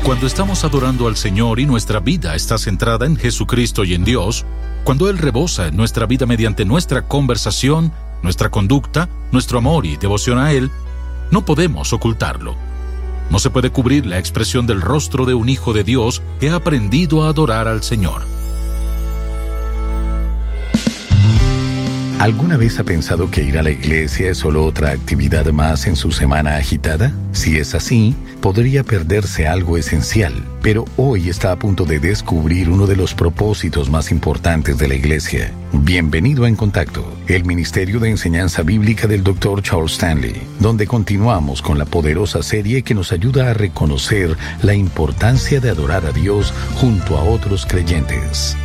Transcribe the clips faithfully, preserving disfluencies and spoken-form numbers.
Cuando estamos adorando al Señor y nuestra vida está centrada en Jesucristo y en Dios, cuando Él rebosa en nuestra vida mediante nuestra conversación, nuestra conducta, nuestro amor y devoción a Él, no podemos ocultarlo. No se puede cubrir la expresión del rostro de un hijo de Dios que ha aprendido a adorar al Señor. ¿Alguna vez ha pensado que ir a la iglesia es solo otra actividad más en su semana agitada? Si es así, podría perderse algo esencial, pero hoy está a punto de descubrir uno de los propósitos más importantes de la iglesia. Bienvenido a En Contacto, el Ministerio de Enseñanza Bíblica del doctor Charles Stanley, donde continuamos con la poderosa serie que nos ayuda a reconocer la importancia de adorar a Dios junto a otros creyentes.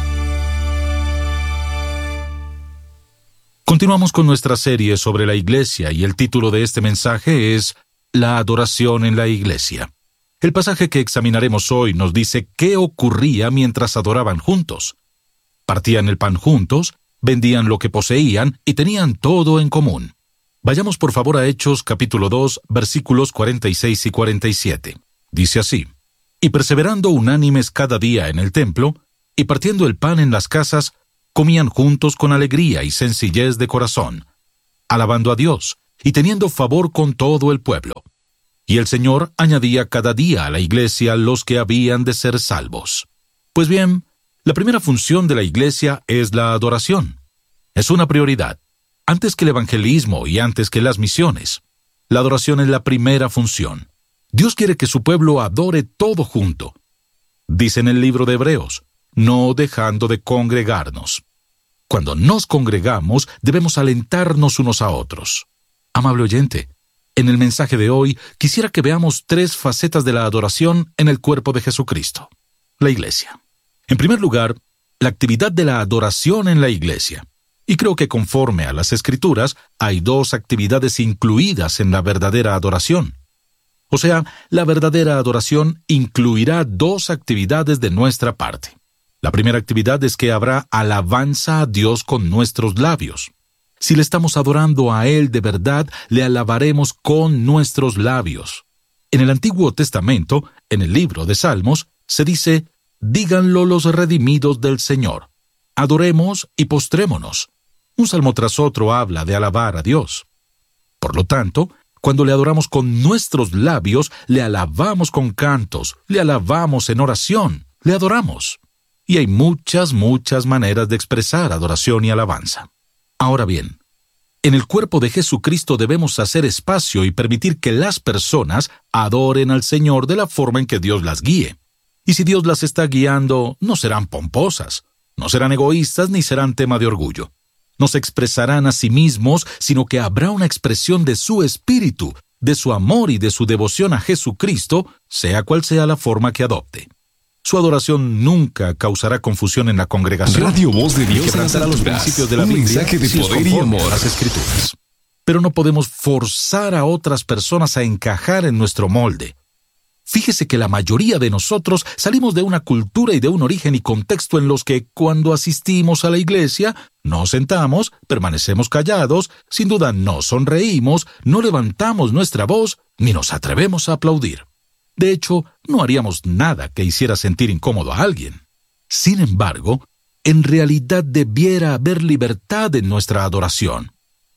Continuamos con nuestra serie sobre la iglesia y el título de este mensaje es La adoración en la iglesia. El pasaje que examinaremos hoy nos dice qué ocurría mientras adoraban juntos. Partían el pan juntos, vendían lo que poseían y tenían todo en común. Vayamos por favor a Hechos capítulo dos, versículos cuarenta y seis y cuarenta y siete. Dice así: Y perseverando unánimes cada día en el templo, y partiendo el pan en las casas, comían juntos con alegría y sencillez de corazón, alabando a Dios y teniendo favor con todo el pueblo. Y el Señor añadía cada día a la iglesia los que habían de ser salvos. Pues bien, la primera función de la iglesia es la adoración. Es una prioridad, antes que el evangelismo y antes que las misiones. La adoración es la primera función. Dios quiere que su pueblo adore todo junto. Dice en el libro de Hebreos: no dejando de congregarnos. Cuando nos congregamos, debemos alentarnos unos a otros. Amable oyente, en el mensaje de hoy quisiera que veamos tres facetas de la adoración en el cuerpo de Jesucristo, la iglesia. En primer lugar, la actividad de la adoración en la iglesia. Y creo que conforme a las Escrituras, hay dos actividades incluidas en la verdadera adoración. O sea, la verdadera adoración incluirá dos actividades de nuestra parte. La primera actividad es que habrá alabanza a Dios con nuestros labios. Si le estamos adorando a Él de verdad, le alabaremos con nuestros labios. En el Antiguo Testamento, en el libro de Salmos, se dice: díganlo los redimidos del Señor. Adoremos y postrémonos. Un salmo tras otro habla de alabar a Dios. Por lo tanto, cuando le adoramos con nuestros labios, le alabamos con cantos, le alabamos en oración, le adoramos. Y hay muchas, muchas maneras de expresar adoración y alabanza. Ahora bien, en el cuerpo de Jesucristo debemos hacer espacio y permitir que las personas adoren al Señor de la forma en que Dios las guíe. Y si Dios las está guiando, no serán pomposas, no serán egoístas ni serán tema de orgullo. No se expresarán a sí mismos, sino que habrá una expresión de su espíritu, de su amor y de su devoción a Jesucristo, sea cual sea la forma que adopte. Su adoración nunca causará confusión en la congregación. Radio Voz de Dios en las los alturas. principios de la Un Biblia, mensaje de si es poder y conforme a amor. las Escrituras. Pero no podemos forzar a otras personas a encajar en nuestro molde. Fíjese que la mayoría de nosotros salimos de una cultura y de un origen y contexto en los que, cuando asistimos a la iglesia, nos sentamos, permanecemos callados, sin duda no sonreímos, no levantamos nuestra voz, ni nos atrevemos a aplaudir. De hecho, no haríamos nada que hiciera sentir incómodo a alguien. Sin embargo, en realidad debiera haber libertad en nuestra adoración.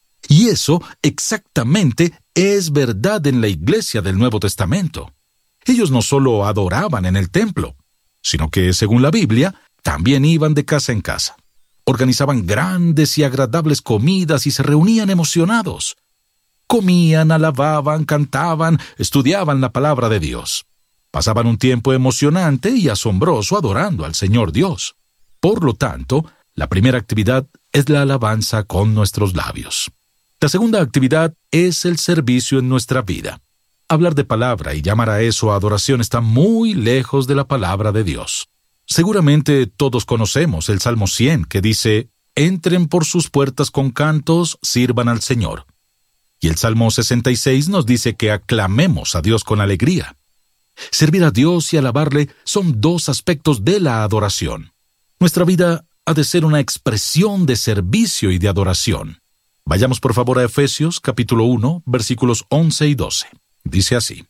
Y eso exactamente es verdad en la iglesia del Nuevo Testamento. Ellos no solo adoraban en el templo, sino que, según la Biblia, también iban de casa en casa. Organizaban grandes y agradables comidas y se reunían emocionados. Comían, alababan, cantaban, estudiaban la palabra de Dios. Pasaban un tiempo emocionante y asombroso adorando al Señor Dios. Por lo tanto, la primera actividad es la alabanza con nuestros labios. La segunda actividad es el servicio en nuestra vida. Hablar de palabra y llamar a eso adoración está muy lejos de la palabra de Dios. Seguramente todos conocemos el Salmo cien, que dice: entren por sus puertas con cantos, sirvan al Señor. Y el Salmo sesenta y seis nos dice que aclamemos a Dios con alegría. Servir a Dios y alabarle son dos aspectos de la adoración. Nuestra vida ha de ser una expresión de servicio y de adoración. Vayamos por favor a Efesios capítulo uno, versículos once y doce. Dice así: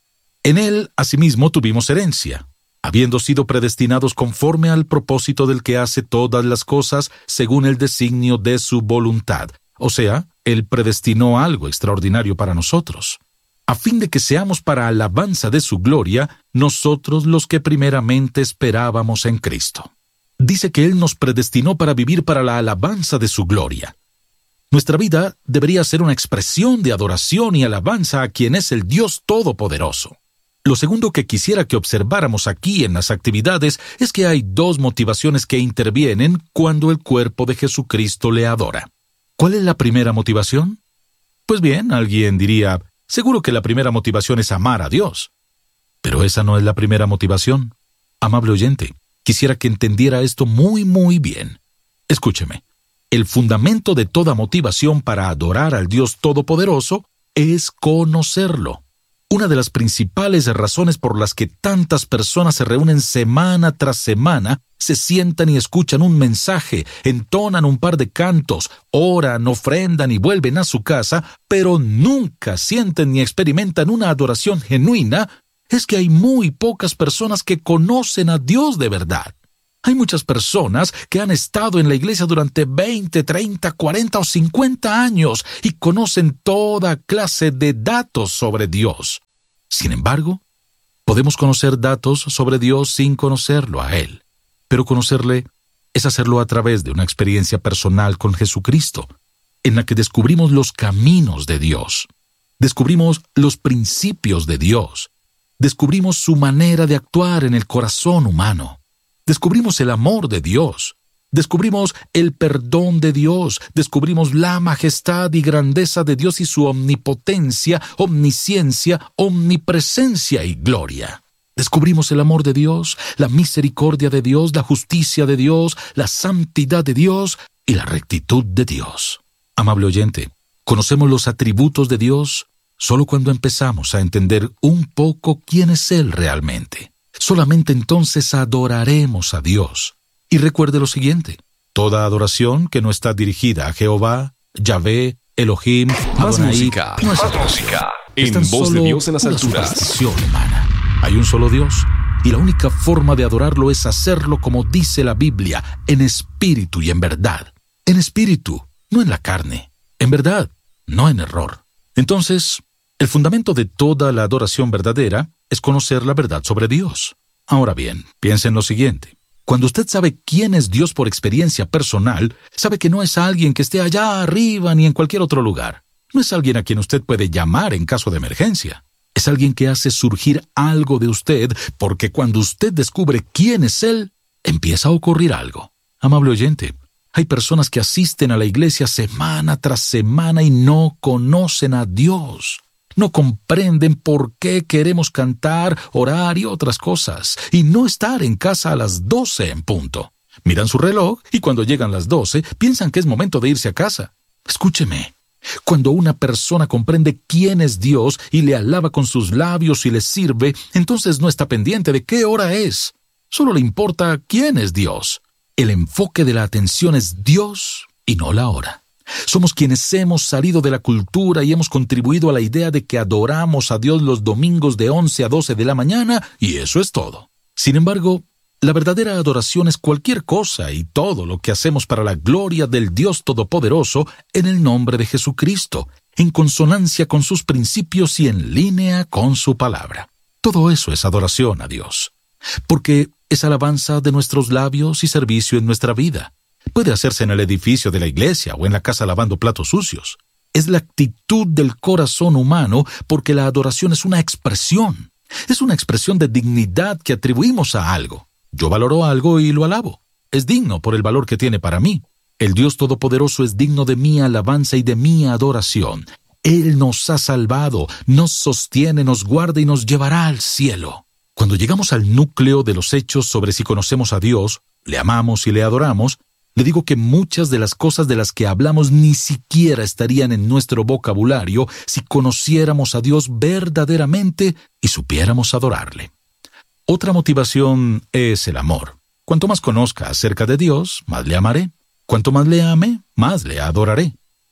En Él, asimismo, tuvimos herencia, habiendo sido predestinados conforme al propósito del que hace todas las cosas según el designio de su voluntad. O sea, Él predestinó algo extraordinario para nosotros, a fin de que seamos para alabanza de su gloria, nosotros los que primeramente esperábamos en Cristo. Dice que Él nos predestinó para vivir para la alabanza de su gloria. Nuestra vida debería ser una expresión de adoración y alabanza a quien es el Dios Todopoderoso. Lo segundo que quisiera que observáramos aquí en las actividades es que hay dos motivaciones que intervienen cuando el cuerpo de Jesucristo le adora. ¿Cuál es la primera motivación? Pues bien, alguien diría, seguro que la primera motivación es amar a Dios. Pero esa no es la primera motivación. Amable oyente, quisiera que entendiera esto muy, muy bien. Escúcheme, el fundamento de toda motivación para adorar al Dios Todopoderoso es conocerlo. Una de las principales razones por las que tantas personas se reúnen semana tras semana, se sientan y escuchan un mensaje, entonan un par de cantos, oran, ofrendan y vuelven a su casa, pero nunca sienten ni experimentan una adoración genuina, es que hay muy pocas personas que conocen a Dios de verdad. Hay muchas personas que han estado en la iglesia durante veinte, treinta, cuarenta o cincuenta años y conocen toda clase de datos sobre Dios. Sin embargo, podemos conocer datos sobre Dios sin conocerlo a Él. Pero conocerle es hacerlo a través de una experiencia personal con Jesucristo, en la que descubrimos los caminos de Dios, descubrimos los principios de Dios, descubrimos su manera de actuar en el corazón humano, descubrimos el amor de Dios, descubrimos el perdón de Dios, descubrimos la majestad y grandeza de Dios y su omnipotencia, omnisciencia, omnipresencia y gloria. Descubrimos el amor de Dios, la misericordia de Dios, la justicia de Dios, la santidad de Dios y la rectitud de Dios. Amable oyente, conocemos los atributos de Dios solo cuando empezamos a entender un poco quién es Él realmente. Solamente entonces adoraremos a Dios. Y recuerde lo siguiente, toda adoración que no está dirigida a Jehová, Yahvé, Elohim, Más Adonai, música, no es más adoración. música. Es En tan voz de solo Dios en las una alturas. superstición humana. Hay un solo Dios, y la única forma de adorarlo es hacerlo como dice la Biblia, en espíritu y en verdad. En espíritu, no en la carne. En verdad, no en error. Entonces, el fundamento de toda la adoración verdadera es conocer la verdad sobre Dios. Ahora bien, piensa en lo siguiente. Cuando usted sabe quién es Dios por experiencia personal, sabe que no es alguien que esté allá arriba ni en cualquier otro lugar. No es alguien a quien usted puede llamar en caso de emergencia. Es alguien que hace surgir algo de usted, porque cuando usted descubre quién es Él, empieza a ocurrir algo. Amable oyente, hay personas que asisten a la iglesia semana tras semana y no conocen a Dios. No comprenden por qué queremos cantar, orar y otras cosas, y no estar en casa a las doce en punto. Miran su reloj y cuando llegan las doce piensan que es momento de irse a casa. Escúcheme. Cuando una persona comprende quién es Dios y le alaba con sus labios y le sirve, entonces no está pendiente de qué hora es. Solo le importa quién es Dios. El enfoque de la atención es Dios y no la hora. Somos quienes hemos salido de la cultura y hemos contribuido a la idea de que adoramos a Dios los domingos de once a doce de la mañana y eso es todo. Sin embargo, la verdadera adoración es cualquier cosa y todo lo que hacemos para la gloria del Dios Todopoderoso en el nombre de Jesucristo, en consonancia con sus principios y en línea con su palabra. Todo eso es adoración a Dios, porque es alabanza de nuestros labios y servicio en nuestra vida. Puede hacerse en el edificio de la iglesia o en la casa lavando platos sucios. Es la actitud del corazón humano porque la adoración es una expresión. Es una expresión de dignidad que atribuimos a algo. Yo valoro algo y lo alabo. Es digno por el valor que tiene para mí. El Dios Todopoderoso es digno de mi alabanza y de mi adoración. Él nos ha salvado, nos sostiene, nos guarda y nos llevará al cielo. Cuando llegamos al núcleo de los hechos sobre si conocemos a Dios, le amamos y le adoramos, le digo que muchas de las cosas de las que hablamos ni siquiera estarían en nuestro vocabulario si conociéramos a Dios verdaderamente y supiéramos adorarle. Otra motivación es el amor. Cuanto más conozca acerca de Dios, más le amaré. Cuanto más le ame, más le adoraré.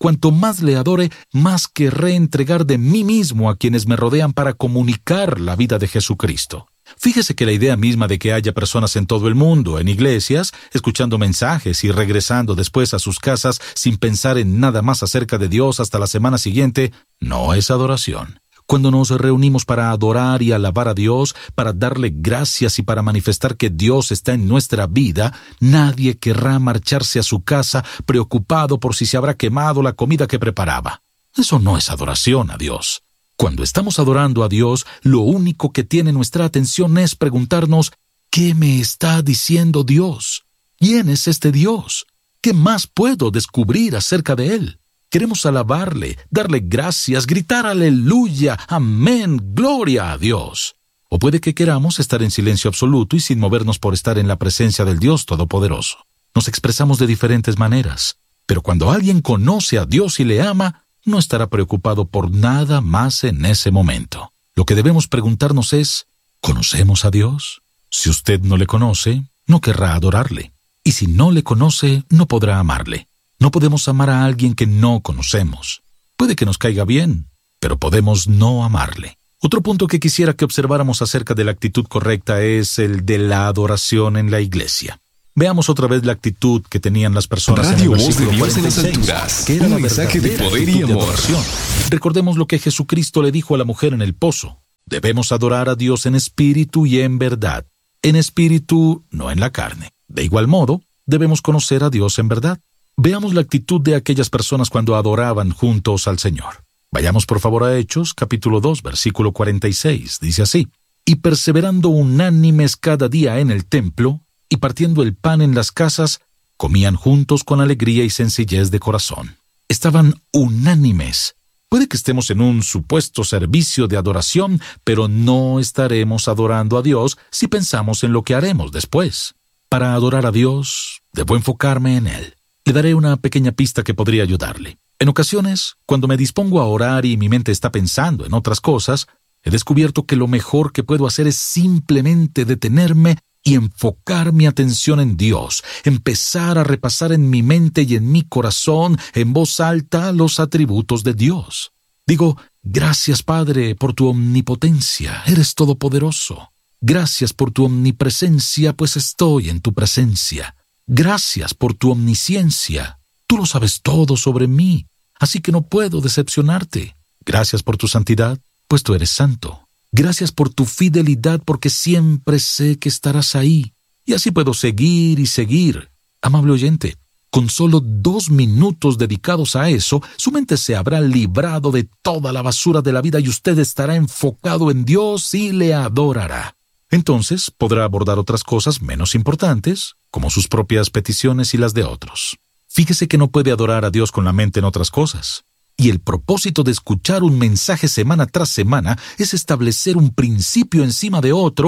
cuanto más le adore, más querré entregar de mí mismo a quienes me rodean para comunicar la vida de Jesucristo. Fíjese que la idea misma de que haya personas en todo el mundo, en iglesias, escuchando mensajes y regresando después a sus casas sin pensar en nada más acerca de Dios hasta la semana siguiente, no es adoración. Cuando nos reunimos para adorar y alabar a Dios, para darle gracias y para manifestar que Dios está en nuestra vida, nadie querrá marcharse a su casa preocupado por si se habrá quemado la comida que preparaba. Eso no es adoración a Dios. Cuando estamos adorando a Dios, lo único que tiene nuestra atención es preguntarnos, ¿qué me está diciendo Dios? ¿Quién es este Dios? ¿Qué más puedo descubrir acerca de Él? Queremos alabarle, darle gracias, gritar aleluya, amén, gloria a Dios. O puede que queramos estar en silencio absoluto y sin movernos por estar en la presencia del Dios Todopoderoso. Nos expresamos de diferentes maneras, pero cuando alguien conoce a Dios y le ama, no estará preocupado por nada más en ese momento. Lo que debemos preguntarnos es, ¿conocemos a Dios? Si usted no le conoce, no querrá adorarle. Y si no le conoce, no podrá amarle. No podemos amar a alguien que no conocemos. Puede que nos caiga bien, pero podemos no amarle. Otro punto que quisiera que observáramos acerca de la actitud correcta es el de la adoración en la iglesia. Veamos otra vez la actitud que tenían las personas Radio en el Voz de versículo Dios en las cuarenta y seis, alturas. que era Un la mensaje de verdadera poder y actitud de amor. adoración. Recordemos lo que Jesucristo le dijo a la mujer en el pozo. Debemos adorar a Dios en espíritu y en verdad. En espíritu, no en la carne. De igual modo, debemos conocer a Dios en verdad. Veamos la actitud de aquellas personas cuando adoraban juntos al Señor. Vayamos por favor a Hechos, capítulo dos, versículo cuarenta y seis. Dice así: Y perseverando unánimes cada día en el templo, y partiendo el pan en las casas, comían juntos con alegría y sencillez de corazón. Estaban unánimes. Puede que estemos en un supuesto servicio de adoración, pero no estaremos adorando a Dios si pensamos en lo que haremos después. Para adorar a Dios, debo enfocarme en Él. Le daré una pequeña pista que podría ayudarle. En ocasiones, cuando me dispongo a orar y mi mente está pensando en otras cosas, he descubierto que lo mejor que puedo hacer es simplemente detenerme y enfocar mi atención en Dios, empezar a repasar en mi mente y en mi corazón, en voz alta, los atributos de Dios. Digo, gracias Padre por tu omnipotencia, eres todopoderoso. Gracias por tu omnipresencia, pues estoy en tu presencia. Gracias por tu omnisciencia. Tú lo sabes todo sobre mí, así que no puedo decepcionarte. Gracias por tu santidad, pues tú eres santo. Gracias por tu fidelidad, porque siempre sé que estarás ahí. Y así puedo seguir y seguir. Amable oyente, con solo dos minutos dedicados a eso, su mente se habrá librado de toda la basura de la vida y usted estará enfocado en Dios y le adorará. Entonces podrá abordar otras cosas menos importantes, como sus propias peticiones y las de otros. Fíjese que no puede adorar a Dios con la mente en otras cosas. Y el propósito de escuchar un mensaje semana tras semana es establecer un principio encima de otro